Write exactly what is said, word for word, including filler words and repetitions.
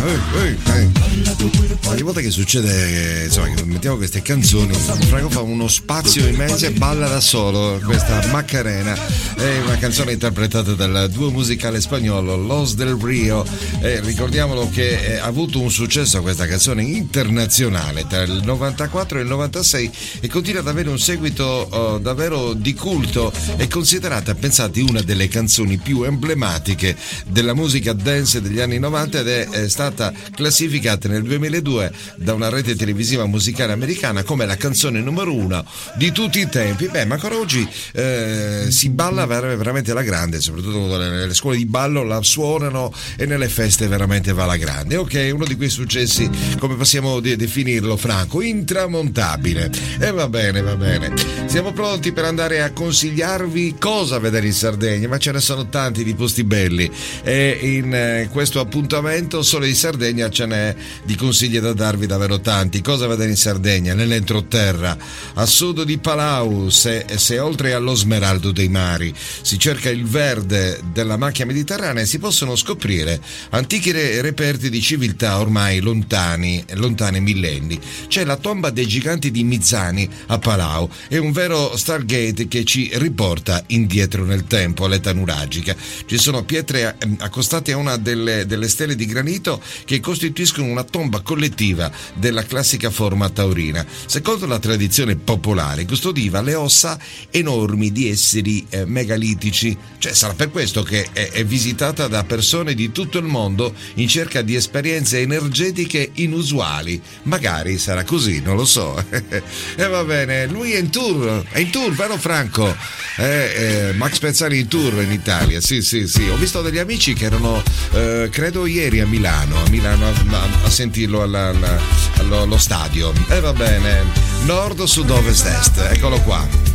Ehi, ehi. Ogni volta che succede, insomma, che mettiamo queste canzoni, Franco fa uno spazio immenso e balla da solo. Questa Macarena è una canzone interpretata dal duo musicale spagnolo Los del Rio. Eh, ricordiamolo che ha avuto un successo questa canzone internazionale tra il novantaquattro e il novantasei e continua ad avere un seguito oh, davvero di culto. È considerata, pensate, una delle canzoni più emblematiche della musica dance degli anni novanta ed è, è stata classificata nel duemiladue da una rete televisiva musicale americana come la canzone numero uno di tutti i tempi. Beh, ma ancora oggi eh, si balla veramente alla grande, soprattutto nelle scuole di ballo la suonano e nelle feste veramente va alla grande. Ok, uno di quei successi, come possiamo de- definirlo, Franco, intramontabile. E va bene, va bene. Siamo pronti per andare a consigliarvi cosa vedere in Sardegna, ma ce ne sono tanti di posti belli e in eh, questo appuntamento solo in Sardegna ce n'è di consigli da darvi davvero tanti. Cosa vedere in Sardegna? Nell'entroterra, a sud di Palau, se, se oltre allo smeraldo dei mari si cerca il verde della macchia mediterranea, si possono scoprire antichi re- reperti di civiltà ormai lontani, lontane millenni. C'è la tomba dei giganti di Mizani a Palau, è un vero Stargate che ci riporta indietro nel tempo, all'età nuragica. Ci sono pietre accostate a una delle, delle stele di granito che costituiscono una tomba collettiva della classica forma taurina. Secondo la tradizione popolare custodiva le ossa enormi di esseri eh, megalitici, cioè sarà per questo che è, è visitata da persone di tutto il mondo in cerca di esperienze energetiche inusuali. Magari sarà così, non lo so. E va bene, lui è in tour, è in tour, vero Franco? Eh, eh, Max Pezzali in tour in Italia, sì sì sì, ho visto degli amici che erano eh, credo ieri a Milano, a Milano a, a sentirlo alla, alla, allo, allo stadio. E va bene, nord, sud, ovest, est, eccolo qua.